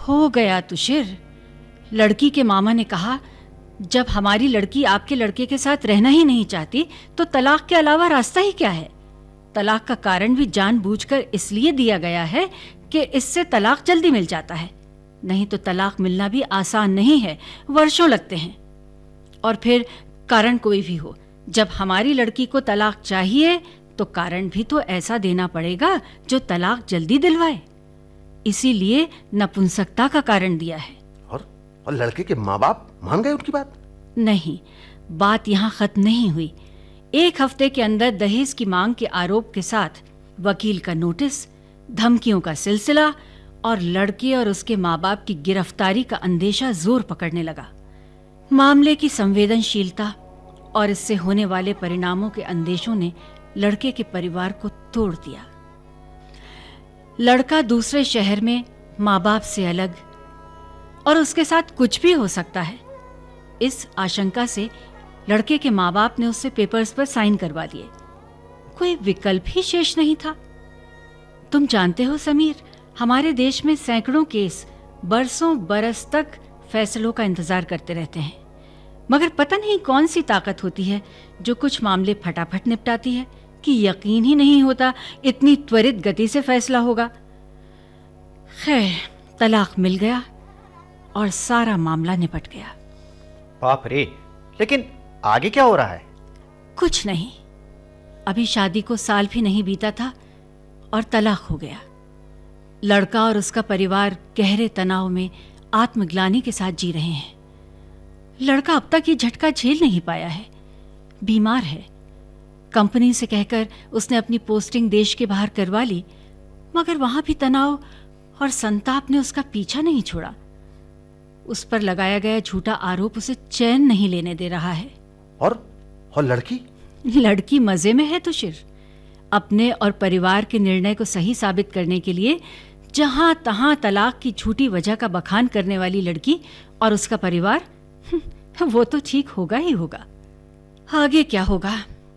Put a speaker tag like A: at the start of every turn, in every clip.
A: हो गया तुषिर। लड़की के मामा ने कहा, जब हमारी लड़की आपके लड़के के साथ रहना ही नहीं चाहती तो तलाक के अलावा रास्ता ही क्या है। तलाक का कारण भी जानबूझकर इसलिए दिया गया है कि इससे तलाक जल्दी मिल जाता है, नहीं तो तलाक मिलना भी आसान नहीं है, वर्षों लगते हैं। और फिर कारण कोई भी हो, जब हमारी लड़की को तलाक चाहिए तो कारण भी तो ऐसा देना पड़ेगा जो तलाक जल्दी दिलवाए। इसीलिए नपुंसकता का कारण दिया है।
B: और लड़के के माँ बाप मान गए उनकी बात?
A: नहीं, बात यहाँ खत्म नहीं हुई। 1 हफ्ते के अंदर दहेज की मांग के आरोप के साथ वकील का नोटिस, धमकियों का सिलसिला और लड़के और उसके माँ बाप की गिरफ्तारी का अंदेशा जोर पकड़ने लगा। मामले की संवेदनशीलता और इससे होने वाले परिणामों के अंदेशों ने लड़के के परिवार को तोड़ दिया। लड़का दूसरे शहर में माँ बाप से अलग, और उसके साथ कुछ भी हो सकता है, इस आशंका से लड़के के माँ बाप ने उससे पेपर्स पर साइन करवा लिए। कोई विकल्प ही शेष नहीं था। तुम जानते हो समीर, हमारे देश में सैकड़ों केस बरसों बरस तक फैसलों का इंतजार करते रहते हैं, मगर पता नहीं कौन सी ताकत होती है जो कुछ मामले फटाफट निपटाती है कि यकीन ही नहीं होता इतनी त्वरित गति से फैसला होगा। खैर, तलाक मिल गया और सारा मामला निपट गया।
C: बाप रे, लेकिन आगे क्या हो रहा है?
A: कुछ नहीं, अभी शादी को साल भी नहीं बीता था और तलाक हो गया। लड़का और उसका परिवार गहरे तनाव में आत्मग्लानि के साथ जी रहे हैं। लड़का अब तक ये झटका झेल नहीं पाया है, बीमार है। कंपनी से कहकर उसने अपनी पोस्टिंग देश के बाहर करवा ली, मगर वहां भी तनाव और संताप ने उसका पीछा नहीं छोड़ा। उस पर लगाया गया झूठा आरोप उसे चैन नहीं लेने दे रहा है।
B: और लड़की?
A: लड़की मजे में है तुषिर। अपने और परिवार के निर्णय को सही साबित करने के लिए जहां तहां तलाक की झूठी वजह का बखान करने वाली लड़की और उसका परिवार, वो तो ठीक होगा ही होगा। आगे क्या होगा,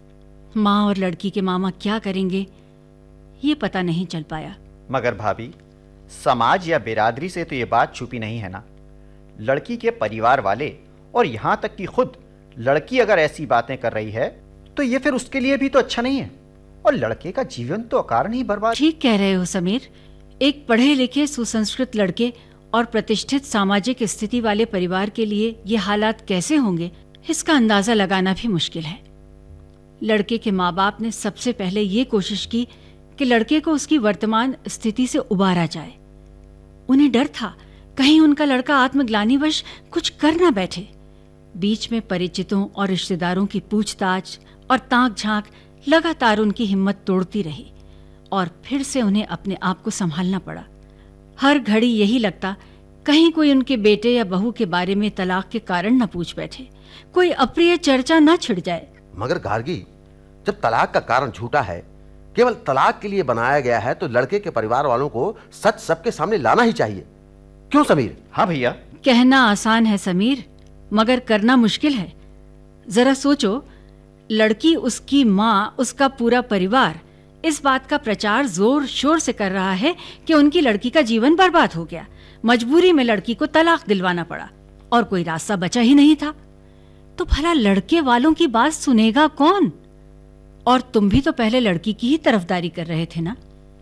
A: माँ और लड़की के मामा क्या करेंगे, ये पता नहीं चल पाया।
C: मगर भाभी, समाज या बिरादरी से तो ये बात छुपी नहीं है ना। लड़की के परिवार वाले और यहां तक कि खुद लड़की अगर ऐसी बातें कर रही है तो ये फिर उसके लिए भी तो अच्छा नहीं है, और लड़के का जीवन तो अकारण ही बर्बाद।
A: ठीक कह रहे हो समीर। एक पढ़े लिखे सुसंस्कृत लड़के और प्रतिष्ठित सामाजिक स्थिति वाले परिवार के लिए ये हालात कैसे होंगे, इसका अंदाजा लगाना भी मुश्किल है। लड़के के माँ बाप ने सबसे पहले ये कोशिश की कि लड़के को उसकी वर्तमान स्थिति से उबारा जाए। उन्हें डर था कहीं उनका लड़का आत्मग्लानिवश कुछ कर न बैठे। बीच में परिचितों और रिश्तेदारों की पूछताछ और ताक झांक लगातार उनकी हिम्मत तोड़ती रही, और फिर से उन्हें अपने आप को संभालना पड़ा। हर घड़ी यही लगता कहीं कोई उनके बेटे या बहू के बारे में तलाक के कारण न पूछ बैठे, कोई अप्रिय चर्चा न छिड़ जाए।
B: मगर गार्गी, जब तलाक का कारण झूठा है, केवल तलाक के लिए बनाया गया है, तो लड़के के परिवार वालों को सच सबके सामने लाना ही चाहिए। क्यों समीर?
C: हाँ भैया।
A: कहना आसान है समीर, मगर करना मुश्किल है। जरा सोचो, लड़की, उसकी माँ, उसका पूरा परिवार इस बात का प्रचार जोर शोर से कर रहा है कि उनकी लड़की का जीवन बर्बाद हो गया। मजबूरी में लड़की को तलाक दिलवाना पड़ा और कोई रास्ता बचा ही नहीं था। तो भला लड़के वालों की बात सुनेगा कौन? और तुम भी तो पहले लड़की की ही तरफदारी कर रहे थे ना।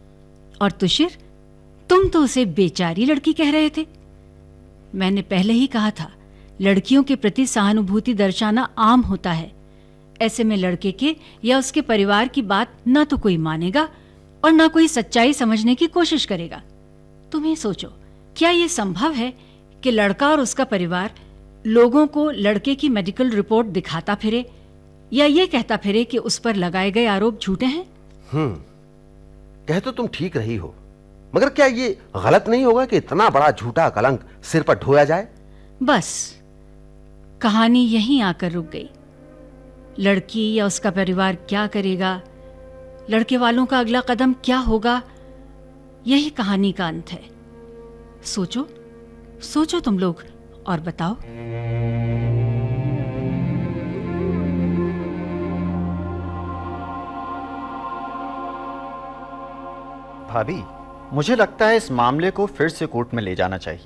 A: और तुषिर, तुम तो उसे बेचारी लड़की कह रहे थे। मैंने पहले ही कहा था, लड़कियों के प्रति सहानुभूति दर्शाना आम होता है। ऐसे में लड़के के या उसके परिवार की बात ना तो कोई मानेगा और ना कोई सच्चाई समझने की कोशिश करेगा। तुम ही सोचो, क्या ये संभव है कि लड़का और उसका परिवार लोगों को लड़के की मेडिकल रिपोर्ट दिखाता फिरे या ये कहता फिरे कि उस पर लगाए गए आरोप झूठे हैं?
B: कह तो तुम ठीक रही हो, मगर क्या ये गलत नहीं होगा कि इतना बड़ा झूठा कलंक सिर पर ढोया जाए?
A: बस कहानी यहीं आकर रुक गई। लड़की या उसका परिवार क्या करेगा, लड़के वालों का अगला कदम क्या होगा, यही कहानी का अंत है। सोचो सोचो तुम लोग और बताओ।
C: भाभी, मुझे लगता है इस मामले को फिर से कोर्ट में ले जाना चाहिए।